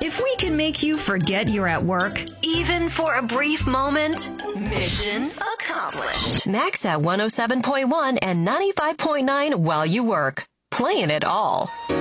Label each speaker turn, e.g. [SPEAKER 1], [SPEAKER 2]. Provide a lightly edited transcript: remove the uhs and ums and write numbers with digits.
[SPEAKER 1] If we can make you forget you're at work, even for a brief moment, mission accomplished. Max at 107.1 and 95.9 while you work. Playing it all.